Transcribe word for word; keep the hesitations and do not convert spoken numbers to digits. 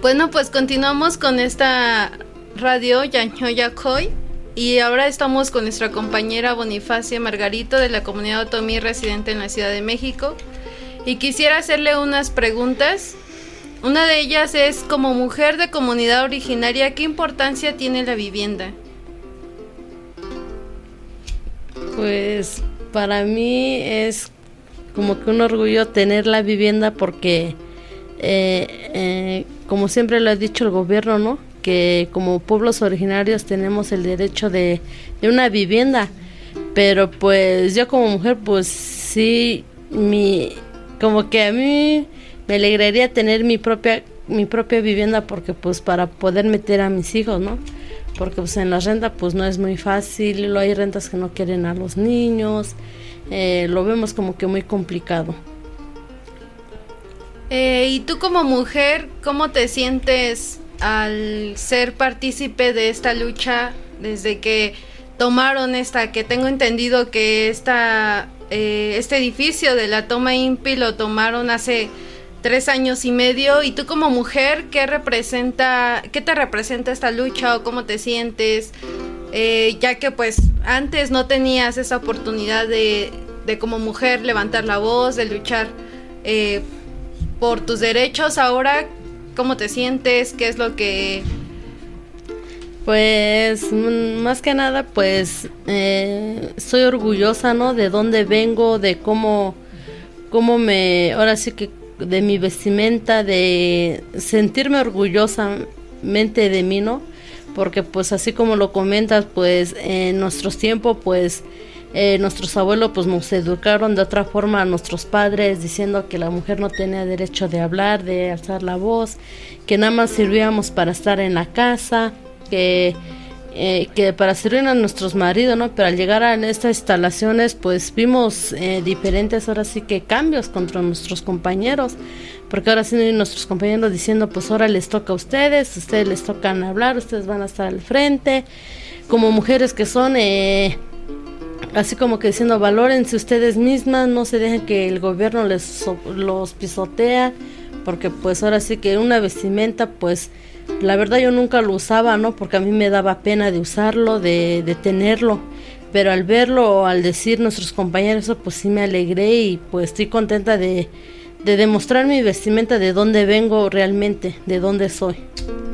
Bueno, pues continuamos con esta radio Yañoyacoy y ahora estamos con nuestra compañera Bonifacia Margarito de la comunidad otomí residente en la Ciudad de México y quisiera hacerle unas preguntas. Una de ellas es, como mujer de comunidad originaria, ¿qué importancia tiene la vivienda? Pues para mí es como que un orgullo tener la vivienda porque eh, eh, como siempre lo ha dicho el gobierno, ¿no? Que como pueblos originarios tenemos el derecho de, de una vivienda, pero pues yo como mujer pues sí, mi, como que a mí me alegraría tener mi propia mi propia vivienda porque pues para poder meter a mis hijos, ¿no? Porque pues en la renta pues no es muy fácil, hay rentas que no quieren a los niños, eh, lo vemos como que muy complicado. Eh, y tú como mujer, ¿cómo te sientes al ser partícipe de esta lucha desde que tomaron esta, que tengo entendido que esta, eh, este edificio de la Toma INPI lo tomaron hace tres años y medio, y tú como mujer, ¿qué representa, qué te representa esta lucha o cómo te sientes? Eh, ya que pues antes no tenías esa oportunidad de, de como mujer levantar la voz, de luchar eh, por tus derechos. Ahora, ¿cómo te sientes? ¿Qué es lo que...? Pues más que nada pues eh, estoy orgullosa, ¿no? De dónde vengo, de cómo, cómo me, ahora sí que de mi vestimenta, de sentirme orgullosamente de mí, ¿no? Porque pues así como lo comentas, pues en nuestros tiempos pues eh, nuestros abuelos pues nos educaron de otra forma a nuestros padres, diciendo que la mujer no tenía derecho de hablar, de alzar la voz, que nada más servíamos para estar en la casa, que eh, que para servir a nuestros maridos, ¿no? Pero al llegar a estas instalaciones pues vimos eh, diferentes, ahora sí que cambios contra nuestros compañeros, porque ahora sí nuestros compañeros diciendo pues ahora les toca a ustedes, ustedes les tocan hablar, ustedes van a estar al frente, como mujeres que son, eh, así como que diciendo valórense ustedes mismas, no se dejen que el gobierno les los pisotea, porque pues ahora sí que una vestimenta pues la verdad yo nunca lo usaba, ¿no? Porque a mí me daba pena de usarlo, de, de tenerlo, pero al verlo, al decir nuestros compañeros eso, pues sí me alegré y pues estoy contenta de, de demostrar mi vestimenta, de dónde vengo realmente, de dónde soy.